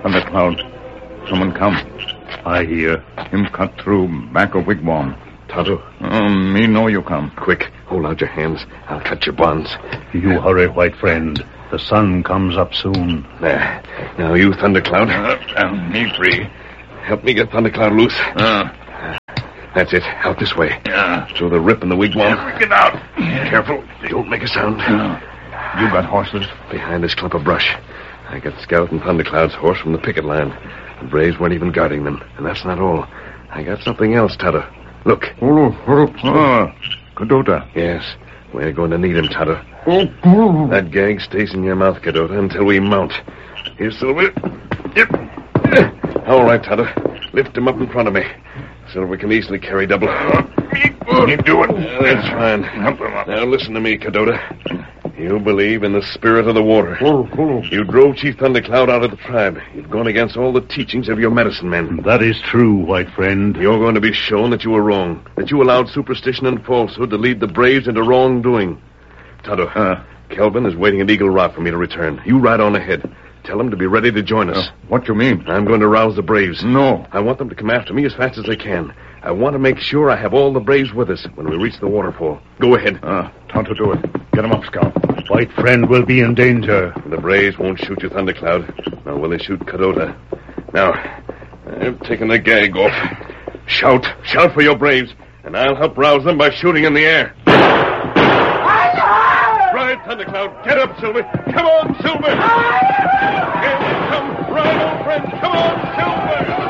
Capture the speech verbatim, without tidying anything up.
Thundercloud, someone come. I hear. Him cut through back of wigwam. Tonto? Um, me know you come. Quick, hold out your hands. I'll cut your bonds. You hurry, white friend. The sun comes up soon. There. Now you, Thundercloud. Uh, uh, me free. Help me get Thundercloud loose. Uh, That's it. Out this way. Yeah. Through the rip in the wigwam. Yeah, get out. Careful. Don't make a sound. Uh, you got horses? Behind this clump of brush. I got Scout and Thundercloud's horse from the picket line. The Braves weren't even guarding them. And that's not all. I got something else, Tonto. Look. Oh, oh, oh. Cadota. Yes. We're going to need him, Tonto. That gag stays in your mouth, Cadota, until we mount. Here, Silver. Yep. All right, Tonto. Lift him up in front of me. Silver can easily carry double. You do it. Uh, that's fine. Help him up. Now listen to me, Cadota. You believe in the spirit of the water. You drove Chief Thundercloud out of the tribe. You've gone against all the teachings of your medicine men. That is true, white friend. You're going to be shown that you were wrong. That you allowed superstition and falsehood to lead the Braves into wrongdoing. Tonto, Uh, Kelvin is waiting at Eagle Rock for me to return. You ride on ahead. Tell them to be ready to join us. uh, what you mean? I'm going to rouse the Braves. No. I want them to come after me as fast as they can. I want to make sure I have all the Braves with us when we reach the waterfall. Go ahead. Uh, Tonto, do it. Get him up, Scout. White friend will be in danger. The Braves won't shoot you, Thundercloud. Nor will they shoot Cadota. Now, I've taken the gag off. Shout. Shout for your Braves. And I'll help rouse them by shooting in the air. Ride, Thundercloud. Get up, Silver. Come on, Silver. Here they come. Ride, old friend. Come on, Silver.